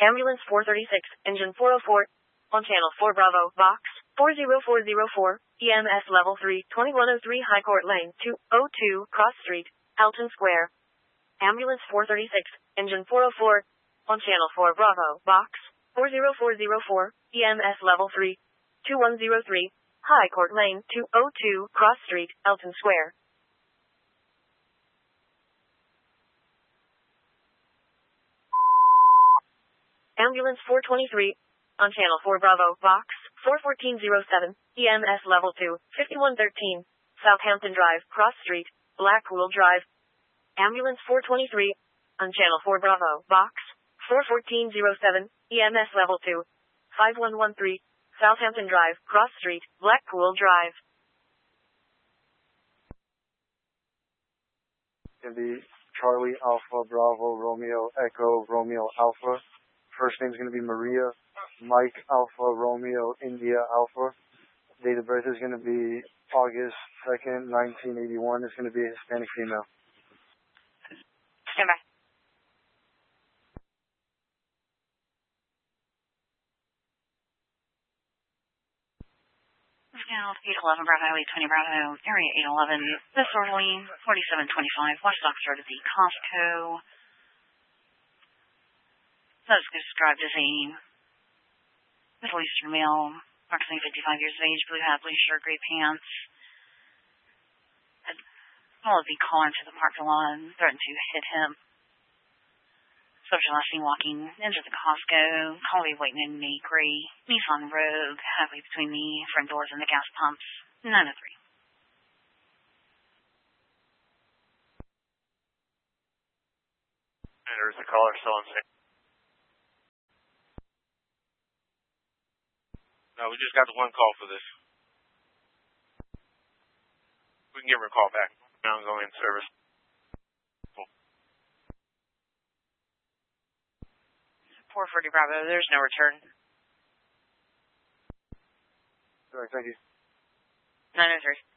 Ambulance 436, engine 404, on channel 4 Bravo, box 40404, EMS level 3, 2103 High Court Lane, 202, Cross Street, Alton Square. Ambulance 436, engine 404, on channel 4 Bravo, box 40404, EMS level 3, 2103, High Court Lane, 202, Cross Street, Alton Square. Ambulance 423, on channel 4 Bravo, box 41407, EMS level 2, 5113, Southampton Drive, Cross Street, Blackpool Drive. Ambulance 423, on channel 4 Bravo, box 41407, EMS level 2, 5113, Southampton Drive, Cross Street, Blackpool Drive. Gonna be Charlie Alpha Bravo Romeo Echo Romeo Alpha. First name's gonna be Maria. Mike Alpha Romeo India Alpha. Date of birth is gonna be August 2nd, 1981. It's gonna be a Hispanic female. Stand by. Scout 811 Bravo, 820 Bravo, Area 811, disorderly 4725, Watchdog Road at the Costco. That is described as a Middle Eastern male, approximately 55 years of age, blue hat, blue shirt, gray pants. Had followed the car into the parking lot and threatened to hit him. Subject last seen walking into the Costco, calmly waiting in a gray Nissan Rogue, halfway between the front doors and the gas pumps. 903. And there's the caller still on scene. No, we just got the one call for this. We can give her a call back. Now I'm going in service. Cool. 440 Bravo, there's no return. All right, thank you. 903.